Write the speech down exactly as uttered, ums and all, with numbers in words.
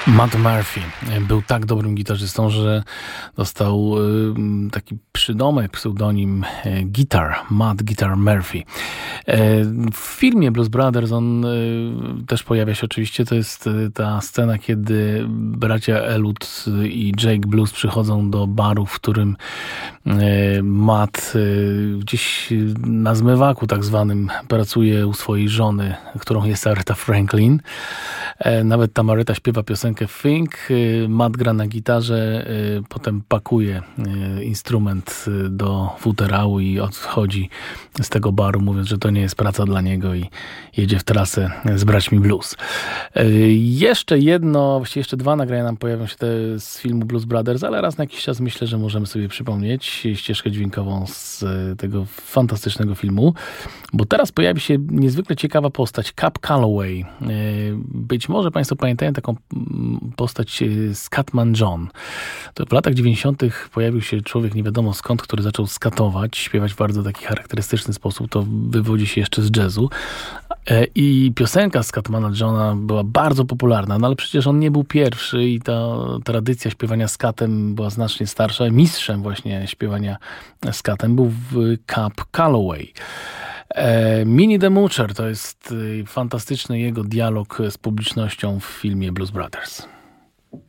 Matt Murphy był tak dobrym gitarzystą, że dostał taki przydomek, pseudonim Guitar, Matt Guitar Murphy. W filmie Blues Brothers on też pojawia się oczywiście, to jest ta scena, kiedy bracia Elwood i Jake Blues przychodzą do baru, w którym Matt gdzieś na zmywaku tak zwanym pracuje u swojej żony, którą jest Aretha Franklin. Nawet tam Aretha śpiewa piosenkę Think, Matt gra na gitarze, potem pakuje instrument do futerału i odchodzi z tego baru, mówiąc, że to nie jest praca dla niego i jedzie w trasę z braćmi Blues. Jeszcze jedno, właściwie jeszcze dwa nagrania nam pojawią się te z filmu Blues Brothers, ale raz na jakiś czas myślę, że możemy sobie przypomnieć ścieżkę dźwiękową z tego fantastycznego filmu, bo teraz pojawi się niezwykle ciekawa postać, Cab Calloway. Być może Państwo pamiętają taką postać Scatman John. To w latach dziewięćdziesiątych pojawił się człowiek nie wiadomo skąd, który zaczął skatować, śpiewać w bardzo taki charakterystyczny sposób. To wywodzi się jeszcze z jazzu. I piosenka Scatmana Johna była bardzo popularna, no ale przecież on nie był pierwszy i ta tradycja śpiewania skatem była znacznie starsza. Mistrzem właśnie śpiewania skatem był Cab Calloway. Minnie the Moocher to jest fantastyczny jego dialog z publicznością w filmie Blues Brothers.